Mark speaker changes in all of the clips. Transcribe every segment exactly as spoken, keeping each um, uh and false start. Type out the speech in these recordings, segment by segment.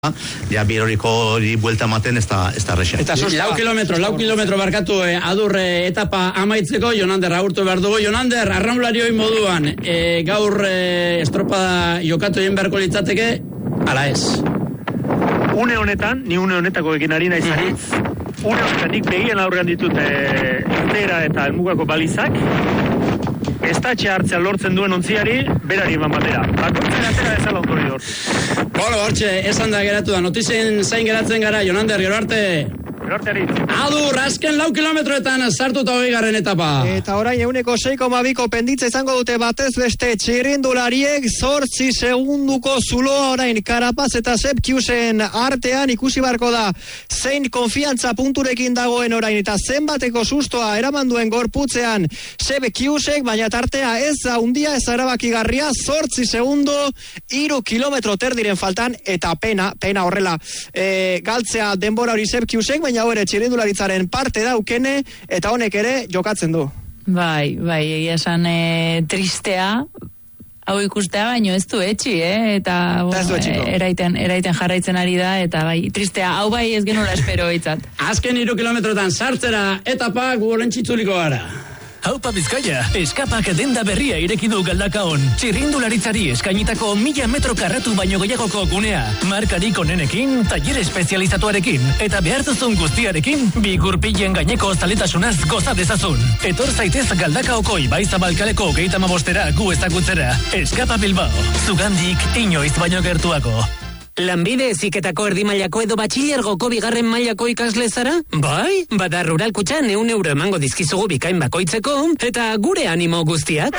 Speaker 1: Ja, biroriko hori buelta maten ez da, ez da rexa.
Speaker 2: Eta lau kilometro, lau kilometro barkatu eh, adur eh, etapa amaitzeko, Jonander agurtu behar dugu. Jonander, arraunlarioi moduan, eh, gaur eh, estropada jokatu egin beharko litzateke, ala ez.
Speaker 3: Une honetan, ni une honetako egin ari naizari, une honetan nik begien aurrean ditut eh, irteera eta elmugako balizak, estatxe hartzea lortzen duen ontziari, berari eman batera. Bakoitzen atera ezala ondori hor.
Speaker 2: Bolo, hortxe, esan da geratu da. Notizien zain geratzen gara, Jonander, gero arte.
Speaker 3: Gero arteari.
Speaker 2: Adur, azken lau kilometroetan sartuta hogei garren etapa.
Speaker 4: Eta orain euneko sei koma biko penditza izango dute batez beste txirrindulariek, zortzi segunduko zuloa orain Karapaz eta Sepp Kusen artean ikusi barko da zein konfiantza punturekin dagoen orain eta zenbateko sustoa eraman duen gorputzean Sepp Kusek, baina tartea ez da hundia, ez erabakigarria, zortzi segundo, iru kilometro terdiren faltan eta pena, pena horrela e, galtzea denbora hori Sepp Kusek, baina hori txirrindularitzaren parte daukene eta honek ere jokatzen du.
Speaker 5: Bai, bai, egia esan e, tristea, hau ikustea baino ez du etxi, eh? Eta bueno, e, eraiten, eraiten jarraitzen ari da, eta bai, tristea, hau bai ez genula espero hitzat.
Speaker 2: Azken iru kilometrotan sartzera etapa gugolentxitzuliko gara.
Speaker 6: Haupa Bizkaia, eskapak denda berria ireki du Galdakaon. Txirrindularitzari eskainitako mila metro karratu baino gehiagoko gunea. Markarik onenekin, tailer espezializatuarekin, eta behar duzun guztiarekin, bi gurpilen gaineko zaletasunaz goza dezazun. Etor zaitez Galdakaoko Ibaizabalkaleko geita mamostera gu ezagutzera. Eskapa Bilbao, zugandik inoiz baino gertuako.
Speaker 7: Lanbide heziketako erdimailako edo batxilergoko bigarren mailako ikasle zara? Bai, bada Rural Kutxan ehun euro emango dizkizugu bikain bakoitzeko, eta gure animo guztiak.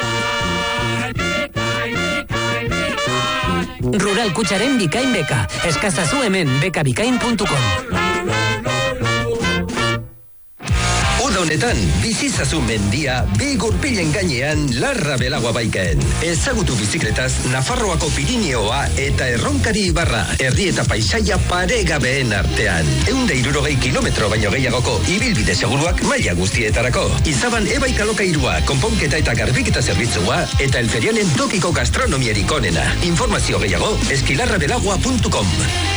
Speaker 7: Rural Kutxaren bikain beka, eskazazu hemen bekabikain puntu com.
Speaker 8: Uda honetan, bizizazu mendia, bi gurpilen gainean, larra belagua baikaen. Ezagutu bizikletaz, Nafarroako Pirineoa eta Erronkari Ibarra, herri eta paisaia paregabeen artean. Eunda irurogei kilometro baino gehiagoko, ibilbide seguruak maila guztietarako. Izaban ebaik alokairua, konponketa eta garbiketa zerbitzua, eta elferianen tokiko gastronomierik onena. Informazio gehiago, eskilarrabelagua puntu com.